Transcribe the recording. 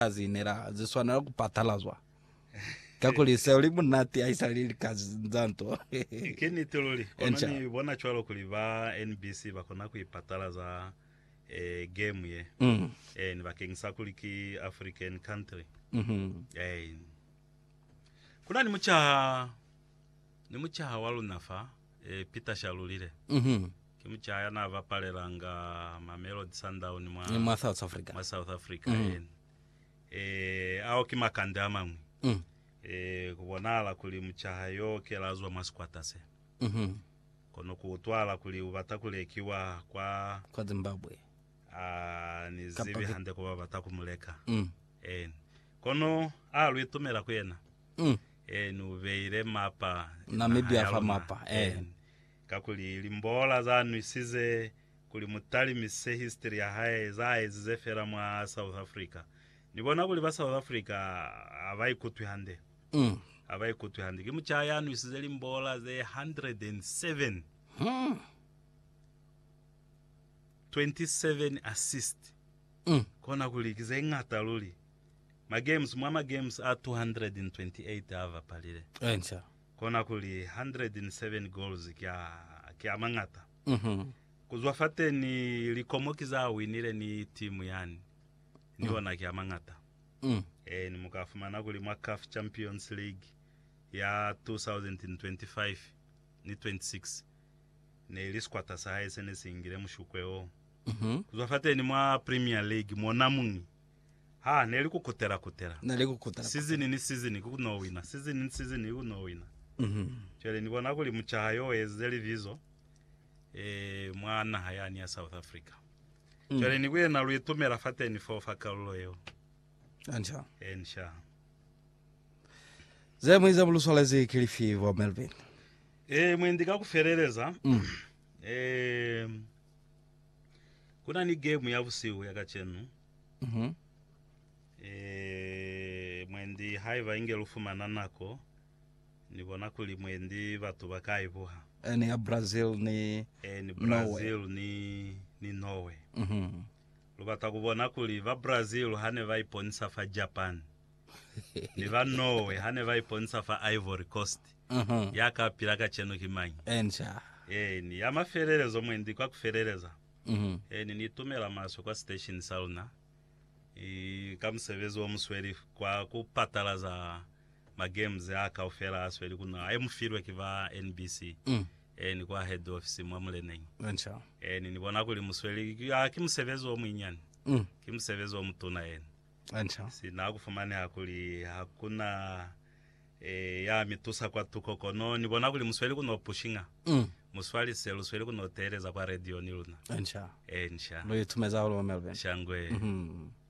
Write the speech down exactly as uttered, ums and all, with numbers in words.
kazi nera ziswana kupatalazwa kakuli seuli munati aisalili kazi nzanto ikini tululi konani bona chwalo kuliva N B C bakona kuipatalaza eh, game ye mm. eh ni bakengisa kuliki African country mhm eh kuna ni mucha ni mucha walunafa eh, Peter Shalulile mhm kimucha yana vapaleranga Mamelodi Sundowns mwa ni ma South Africa ma South Africa mm. eh ao kimakanda amamwe mm. eh kubonala kuli muchahayo kelazwa masquatase mhm kono kutwala kuli ubatakulekiwa kwa kwa Zimbabwe ah ni zibi hande ko batakumuleka mm. eh kono alwitumera kwena mm. eh nuveire mapa Namibia fa mapa eh kakuli limbola zanu isize kuli mutali mise history ya hae zae zizefera mwa South Africa nibona kuli ba South Africa abai kutwi hande mm. abai kutwi hande kimucha yanu isize limbola ze one hundred seven mm. twenty-seven assist mm. kona kuli kize ngata luli ma games mwa games a two hundred twenty-eight ava palile encha kona kuli one hundred seven goals kya kya mangata mhm kuzwa fate ni likomokiza winile ni timu yani niona mm. kya mangata mm. eh ni mukafumana kuli mwa C A F Champions League ya two thousand twenty-five ni twenty-six ne iliskwata saha esene singire mushukweo mhm kuzwa fate ni mwa Premier League mona mungi ha neli kukutera kutera neli kukutera season ni season kuno wina season ni season kuno wina mhm chele nibona kuli muchahayo ezeli vizo eh mwana hayani ya South Africa mm. chele nikuye na lwitumera fate ni for fakalulo yo encha ensha zemwiza buluswalezi kilifi wa Melvin eh mwendika kuferereza mm. eh kuna ni game ya busiku yakachenu mhm eh mwendi haiva ingelufumana nako nibona kuli mwendi batu bakaibuha ni ya Brazil ni eh ni Brazil Norway. ni ni Norway mhm lubata kubona kuli va Brazil hane vaiponisa fa Japan ni va Norway hane vaiponisa fa Ivory Coast mhm yakapira kacheno kimanyi encha eh ni amafererezo mwendi kwa kuferereza mhm eh ni nitumela maso kwa station Saluna i kamsevezo omusweri kwa kupatalaza ma games aka ofera asweri kuna ayemfirwe kiva N B C mm. eh ni kwa head office mwamulenenyi encha eh ni nibona kuli musweri akimsevezo omwinyani mm. kimsevezo omutuna yena encha sina kufumane hakuli hakuna eh ya mitusa kwa tuko kono nibona kuli musweri kuno pushinga mm. muswali selu sweri kuno tereza kwa radio niluna encha encha lo yitumeza wa Melvin shangwe mhm